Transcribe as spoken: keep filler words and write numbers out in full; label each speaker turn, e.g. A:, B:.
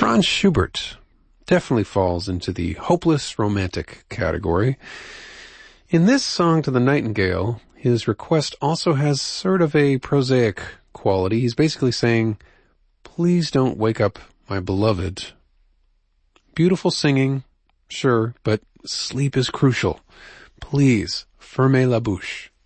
A: Franz Schubert definitely falls into the hopeless romantic category. In this song to the Nightingale, his request also has sort of a prosaic quality. He's basically saying, please don't wake up my beloved. Beautiful singing, sure, but sleep is crucial. Please, fermez la bouche.